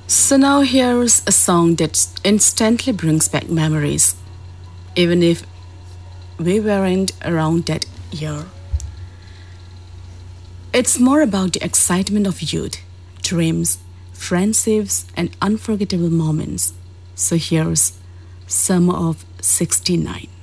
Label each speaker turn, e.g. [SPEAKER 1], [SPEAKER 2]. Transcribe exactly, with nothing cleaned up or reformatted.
[SPEAKER 1] So now here's a song that instantly brings back memories, even if we weren't around that year. It's more about the excitement of youth, dreams, friendships, and unforgettable moments. So here's Summer of 'sixty-nine.